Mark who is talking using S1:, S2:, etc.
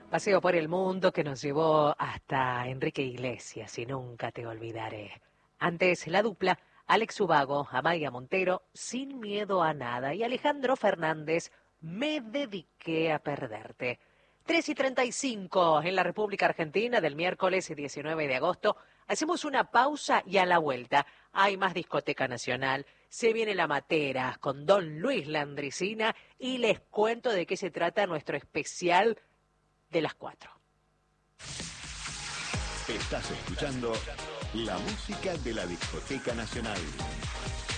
S1: Paseo por el mundo que nos llevó hasta Enrique Iglesias y Nunca te olvidaré. Antes la dupla, Alex Ubago, Amalia Montero, Sin miedo a nada, y Alejandro Fernández, Me dediqué a perderte. 3:35 en la República Argentina del miércoles 19 de agosto. Hacemos una pausa y a la vuelta hay más Discoteca Nacional. Se viene La Matera con Don Luis Landricina y les cuento de qué se trata nuestro especial de las 4.
S2: Estás escuchando la música de la Discoteca Nacional.